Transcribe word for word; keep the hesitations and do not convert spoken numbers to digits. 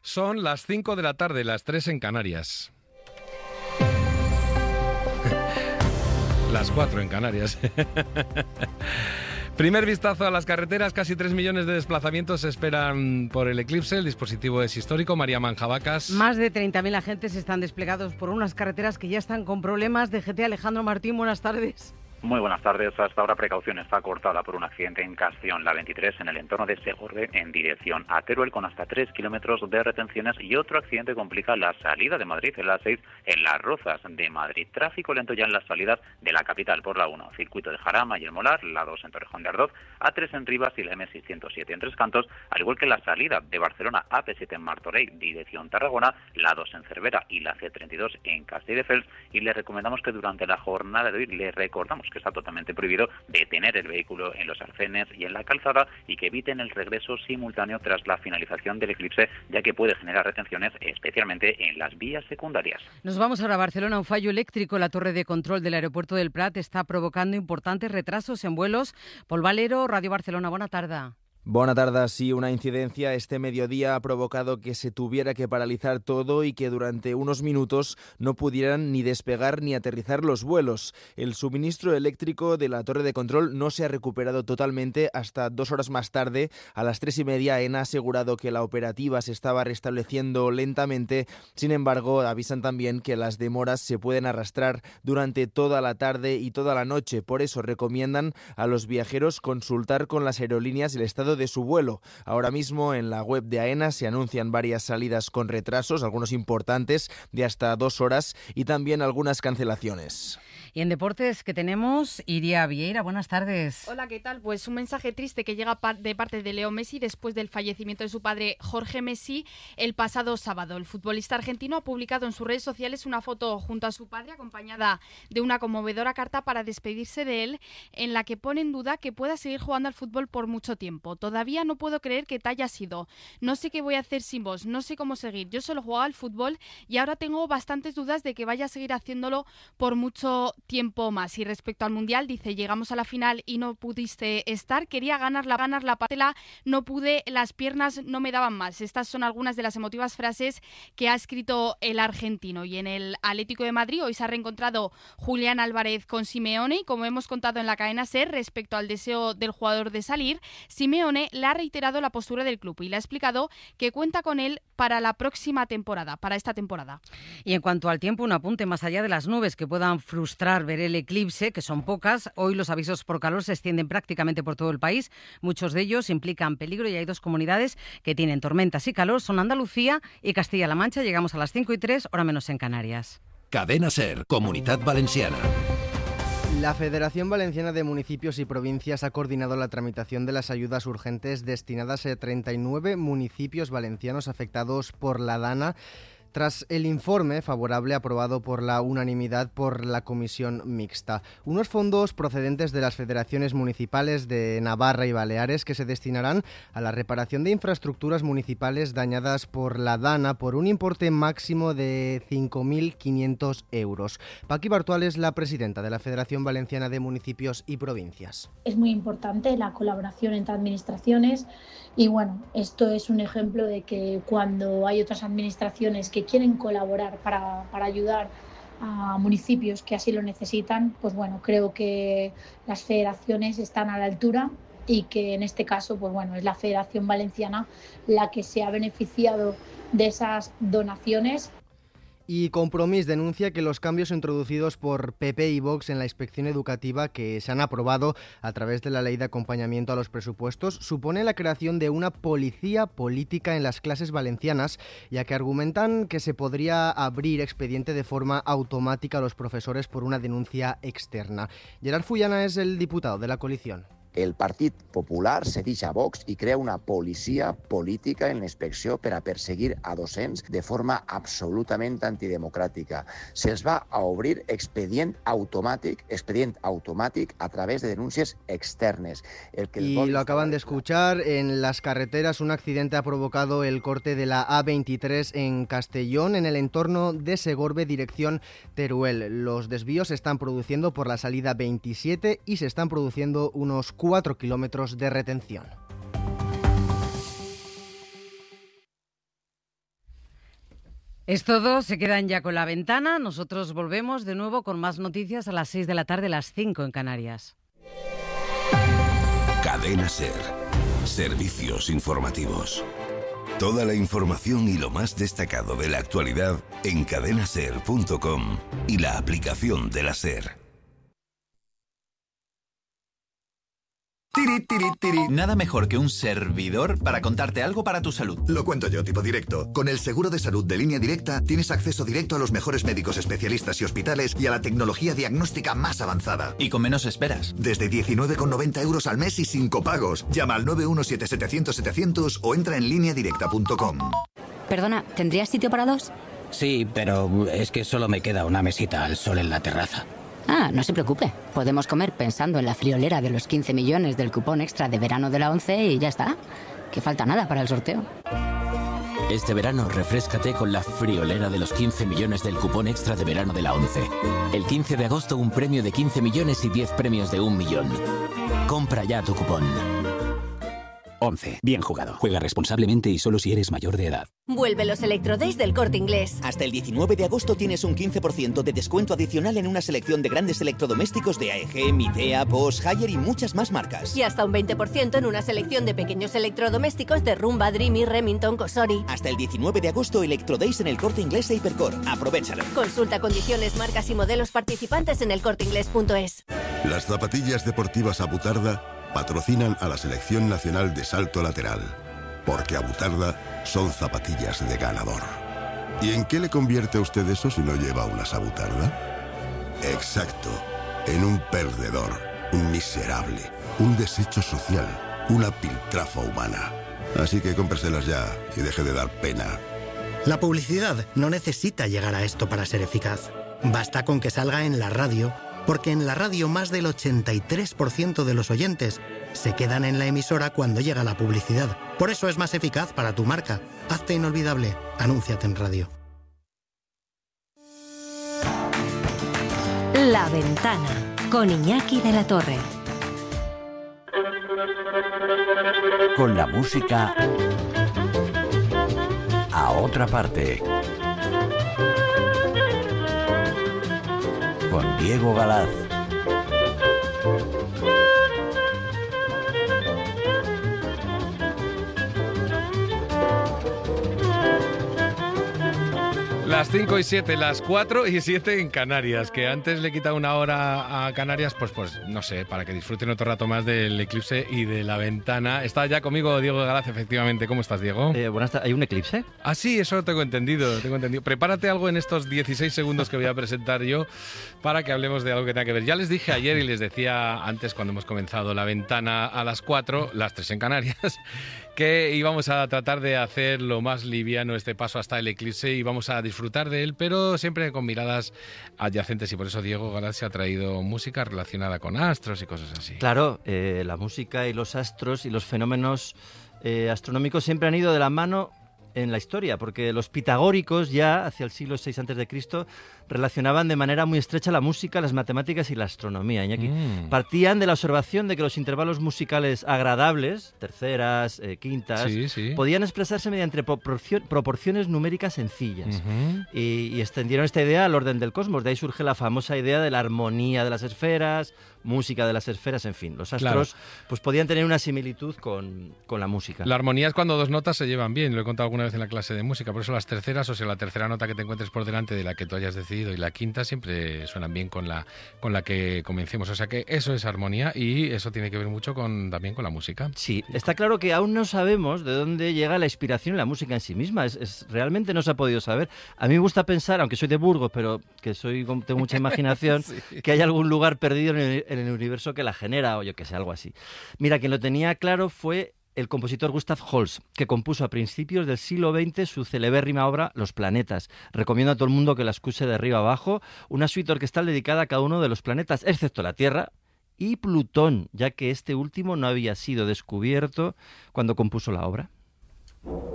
Son las cinco de la tarde, las tres en Canarias. Las cuatro en Canarias. Primer vistazo a las carreteras, casi tres millones de desplazamientos se esperan por el eclipse. El dispositivo es histórico. María Manjabacas. Más de treinta mil agentes están desplegados por unas carreteras que ya están con problemas. D G T, Alejandro Martín, buenas tardes. Muy buenas tardes. Hasta ahora precaución está cortada por un accidente en Castellón, la veintitrés, en el entorno de Segorbe, en dirección a Teruel, con hasta tres kilómetros de retenciones, y otro accidente complica la salida de Madrid en la seis, en Las Rozas de Madrid. Tráfico lento ya en las salidas de la capital por la uno, circuito de Jarama y El Molar, la dos en Torrejón de Ardoz, A tres en Rivas y la eme seiscientos siete en Tres Cantos, al igual que la salida de Barcelona, A P siete en Martorell, dirección Tarragona, la dos en Cervera y la ce treinta y dos en Castelldefels. Y le recomendamos que durante la jornada de hoy le recordamos que está totalmente prohibido detener el vehículo en los arcenes y en la calzada, y que eviten el regreso simultáneo tras la finalización del eclipse, ya que puede generar retenciones, especialmente en las vías secundarias. Nos vamos ahora a Barcelona. Un fallo eléctrico en la torre de control del aeropuerto del Prat está provocando importantes retrasos en vuelos. Pol Valero, Radio Barcelona, buena tarde. Buenas tardes. Sí, una incidencia este mediodía ha provocado que se tuviera que paralizar todo y que durante unos minutos no pudieran ni despegar ni aterrizar los vuelos. El suministro eléctrico de la torre de control no se ha recuperado totalmente hasta dos horas más tarde. A las tres y media, AENA ha asegurado que la operativa se estaba restableciendo lentamente. Sin embargo, avisan también que las demoras se pueden arrastrar durante toda la tarde y toda la noche. Por eso recomiendan a los viajeros consultar con las aerolíneas el estado de su vuelo. Ahora mismo en la web de AENA se anuncian varias salidas con retrasos, algunos importantes de hasta dos horas, y también algunas cancelaciones. Y en deportes, que tenemos Iria Vieira, buenas tardes. Hola, ¿qué tal? Pues un mensaje triste que llega de parte de Leo Messi después del fallecimiento de su padre Jorge Messi el pasado sábado. El futbolista argentino ha publicado en sus redes sociales una foto junto a su padre, acompañada de una conmovedora carta para despedirse de él, en la que pone en duda que pueda seguir jugando al fútbol por mucho tiempo. Todavía no puedo creer que te hayas ido. No sé qué voy a hacer sin vos, no sé cómo seguir. Yo solo jugaba al fútbol y ahora tengo bastantes dudas de que vaya a seguir haciéndolo por mucho tiempo más. Y respecto al Mundial, dice, llegamos a la final y no pudiste estar. Quería ganar la, ganar la patela, no pude, las piernas no me daban más. Estas son algunas de las emotivas frases que ha escrito el argentino. Y en el Atlético de Madrid hoy se ha reencontrado Julián Álvarez con Simeone, y como hemos contado en la cadena SER, respecto al deseo del jugador de salir, Simeone le ha reiterado la postura del club y le ha explicado que cuenta con él para la próxima temporada, para esta temporada. Y en cuanto al tiempo, un apunte: más allá de las nubes que puedan frustrar ver el eclipse, que son pocas, hoy los avisos por calor se extienden prácticamente por todo el país. Muchos de ellos implican peligro y hay dos comunidades que tienen tormentas y calor, son Andalucía y Castilla-La Mancha. Llegamos a las cinco y tres, hora menos en Canarias. Cadena SER, Comunidad Valenciana. La Federación Valenciana de Municipios y Provincias ha coordinado la tramitación de las ayudas urgentes destinadas a treinta y nueve municipios valencianos afectados por la DANA, tras el informe favorable aprobado por la unanimidad por la Comisión Mixta. Unos fondos procedentes de las federaciones municipales de Navarra y Baleares que se destinarán a la reparación de infraestructuras municipales dañadas por la DANA por un importe máximo de cinco mil quinientos euros. Paqui Bartual es la presidenta de la Federación Valenciana de Municipios y Provincias. Es muy importante la colaboración entre administraciones y bueno, esto es un ejemplo de que cuando hay otras administraciones que quieren colaborar para, para ayudar a municipios que así lo necesitan, pues bueno, creo que las federaciones están a la altura y que en este caso, pues bueno, es la Federación Valenciana la que se ha beneficiado de esas donaciones. Y Compromís denuncia que los cambios introducidos por P P y Vox en la inspección educativa, que se han aprobado a través de la ley de acompañamiento a los presupuestos, supone la creación de una policía política en las clases valencianas, ya que argumentan que se podría abrir expediente de forma automática a los profesores por una denuncia externa. Gerard Fullana es el diputado de la coalición. El Partit Popular cedeix a Vox i crea una policia política en la inspecció per a perseguir a docents de forma absolutament antidemocràtica. Se'ls va a obrir expedient automàtic, expedient automàtic a través de denúncies externes. El que y lo acaban de escuchar, en las carreteras un accidente ha provocado el corte de la A veintitrés en Castellón, en el entorno de Segorbe, dirección Teruel. Los desvíos se están produciendo por la salida veintisiete y se están produciendo unos cuatro kilómetros de retención. Es todo, se quedan ya con La Ventana. Nosotros volvemos de nuevo con más noticias a las seis de la tarde, las cinco en Canarias. Cadena SER. Servicios informativos. Toda la información y lo más destacado de la actualidad en cadena ser punto com y la aplicación de la SER. Tiri, tiri, tiri. Nada mejor que un servidor para contarte algo para tu salud. Lo cuento yo, tipo directo. Con el seguro de salud de Línea Directa tienes acceso directo a los mejores médicos especialistas y hospitales y a la tecnología diagnóstica más avanzada. Y con menos esperas. Desde diecinueve con noventa euros al mes y sin copagos. Llama al nueve uno siete setecientos setecientos o entra en línea directa punto com. Perdona, ¿tendrías sitio para dos? Sí, pero es que solo me queda una mesita al sol en la terraza. Ah, no se preocupe. Podemos comer pensando en la friolera de los quince millones del cupón extra de verano de la ONCE y ya está. Que falta nada para el sorteo. Este verano refréscate con la friolera de los quince millones del cupón extra de verano de la ONCE. El quince de agosto un premio de quince millones y diez premios de un millón. Compra ya tu cupón. ONCE. Bien jugado. Juega responsablemente y solo si eres mayor de edad. Vuelve los Electrodays del Corte Inglés. Hasta el diecinueve de agosto tienes un quince por ciento de descuento adicional en una selección de grandes electrodomésticos de A E G, Midea, Bosch, Haier y muchas más marcas. Y hasta un veinte por ciento en una selección de pequeños electrodomésticos de Rumba, Dreamy, Remington, Cosori. Hasta el diecinueve de agosto Electrodays en el Corte Inglés e Hipercor. Aprovéchalo. Consulta condiciones, marcas y modelos participantes en el corte inglés punto es. Las zapatillas deportivas Abutarda patrocinan a la Selección Nacional de Salto Lateral, porque Abutarda son zapatillas de ganador. ¿Y en qué le convierte a usted eso si no lleva unas Abutarda? Exacto, en un perdedor, un miserable, un desecho social, una piltrafa humana. Así que cómpreselas ya y deje de dar pena. La publicidad no necesita llegar a esto para ser eficaz. Basta con que salga en la radio, porque en la radio más del ochenta y tres por ciento de los oyentes se quedan en la emisora cuando llega la publicidad. Por eso es más eficaz para tu marca. Hazte inolvidable. Anúnciate en radio. La Ventana, con Iñaki de la Torre. Con la música a otra parte. Con Diego Galaz. Las cinco y siete, las cuatro y siete en Canarias, que antes le he quitado una hora a Canarias, pues pues no sé, para que disfruten otro rato más del eclipse y de La Ventana. Está ya conmigo Diego Galaz, efectivamente. ¿Cómo estás, Diego? Eh, buenas tardes. ¿Hay un eclipse? Ah, sí, eso tengo entendido, tengo entendido. Prepárate algo en estos dieciséis segundos que voy a presentar yo para que hablemos de algo que tenga que ver. Ya les dije ayer y les decía antes cuando hemos comenzado La Ventana a las cuatro, las tres en Canarias, que íbamos a tratar de hacer lo más liviano este paso hasta el eclipse y vamos a disfrutar de él, pero siempre con miradas adyacentes, y por eso Diego Galaz se ha traído música relacionada con astros y cosas así. Claro, eh, la música y los astros y los fenómenos eh, astronómicos siempre han ido de la mano en la historia, porque los pitagóricos ya hacia el siglo seis antes de Cristo relacionaban de manera muy estrecha la música, las matemáticas y la astronomía. Iñaki. Mm. Partían de la observación de que los intervalos musicales agradables, terceras, eh, quintas, sí, sí. podían expresarse mediante proporcion, proporciones numéricas sencillas. Uh-huh. y, y extendieron esta idea al orden del cosmos. De ahí surge la famosa idea de la armonía de las esferas, música de las esferas, en fin. Los astros claro. pues podían tener una similitud con, con la música. La armonía es cuando dos notas se llevan bien, lo he contado alguna vez en la clase de música, por eso las terceras, o sea, la tercera nota que te encuentres por delante de la que tú hayas decidido y la quinta siempre suenan bien con la con la que comencemos, o sea que eso es armonía y eso tiene que ver mucho con también con la música. Sí, está claro que aún no sabemos de dónde llega la inspiración en la música en sí misma, es, es realmente no se ha podido saber. A mí me gusta pensar, aunque soy de Burgos, pero que soy tengo mucha imaginación, sí. que hay algún lugar perdido en el, en el universo que la genera, o yo que sé, algo así. Mira, quien lo tenía claro fue el compositor Gustav Holst, que compuso a principios del siglo veinte su celebérrima obra Los planetas. Recomiendo a todo el mundo que la escuche de arriba abajo, una suite orquestal dedicada a cada uno de los planetas, excepto la Tierra y Plutón, ya que este último no había sido descubierto cuando compuso la obra.